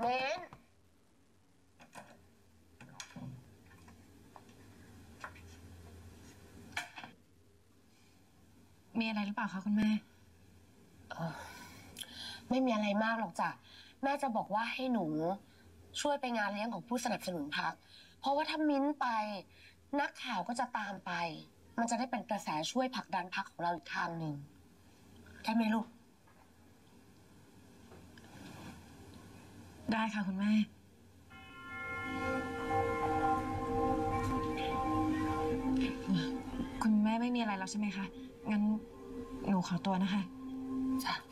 เน้นมีอะไรหรือเปล่าคะคุณแม่ไม่มีอะไรมากหรอกจ้ะแม่จะบอกว่าให้หนูช่วยไปงานเลี้ยงของผู้สนับสนุนพรรคเพราะว่าถ้ามิ้นไปนักข่าวก็จะตามไปมันจะได้เป็นกระแสช่วยผลักดันพรรคของเราอีกทางหนึ่งใช่ไหมลูกได้ค่ะคุณแม่คุณแม่ไม่มีอะไรแล้วใช่ไหมคะงั้นหนูขอตัวนะคะจ้ะ